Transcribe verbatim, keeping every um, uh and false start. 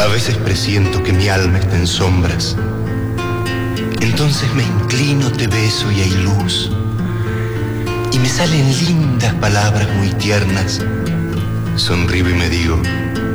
veces presiento que mi alma está en sombras. Entonces me inclino, te beso y hay luz. Y me salen lindas palabras muy tiernas. Sonrío y me digo,